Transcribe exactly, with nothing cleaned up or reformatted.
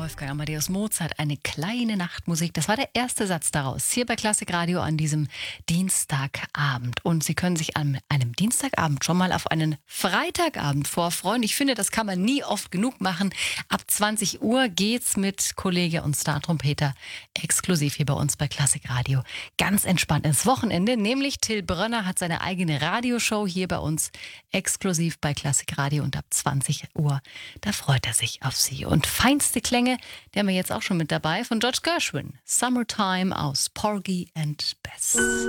Wolfgang Amadeus Mozart, eine kleine Nachtmusik. Das war der erste Satz daraus, hier bei Klassik Radio an diesem Dienstagabend. Und Sie können sich an einem Dienstagabend schon mal auf einen Freitagabend vorfreuen. Ich finde, das kann man nie oft genug machen. Ab zwanzig Uhr geht's mit Kollege und Startrompeter exklusiv hier bei uns bei Klassik Radio. Ganz entspannt ins Wochenende, nämlich Till Brönner hat seine eigene Radioshow hier bei uns exklusiv bei Klassik Radio und ab zwanzig Uhr, da freut er sich auf Sie. Und feinste Klänge, die haben wir jetzt auch schon mit dabei, von George Gershwin. Summertime aus Porgy and Bess.